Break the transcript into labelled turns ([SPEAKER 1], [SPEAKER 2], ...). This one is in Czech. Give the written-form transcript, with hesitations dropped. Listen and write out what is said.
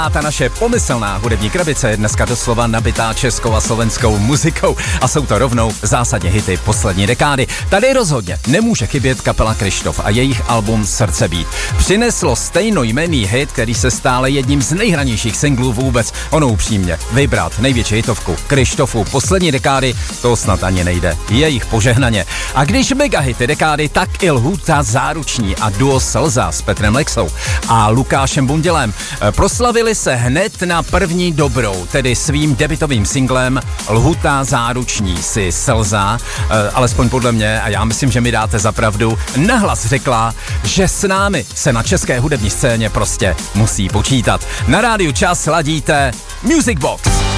[SPEAKER 1] A ta naše pomyslná hudební krabice je dneska doslova nabitá českou a slovenskou muzikou a jsou to rovnou zásadně hity poslední dekády. Tady rozhodně nemůže chybět kapela Kryštof a jejich album Srdce být. Přineslo stejnojmenný hit, který se stále jedním z nejhranějších singlů vůbec. Ono upřímně, vybrat největší hitovku Kryštofu poslední dekády, to snad ani nejde. Jejich požehnaně. A když megahity dekády, tak i Lhůta záruční a duo Slza s Petrem Lexou a Lukášem Bundělem proslavili se hned na první dobrou, tedy svým debutovým singlem Lhůta záruční si Slza, alespoň podle mě, a já myslím, že mi dáte za pravdu, nahlas řekla, že s námi se na české hudební scéně prostě musí počítat. Na rádiu Čas ladíte Music Box.